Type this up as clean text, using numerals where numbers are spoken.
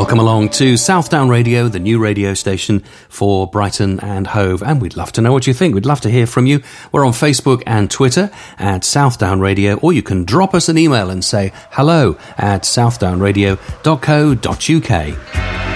Welcome along to Southdown Radio, the new radio station for Brighton and Hove. And we'd love to know what you think. We'd love to hear from you. We're on Facebook and Twitter at Southdown Radio, or you can drop us an email and say hello at southdownradio.co.uk.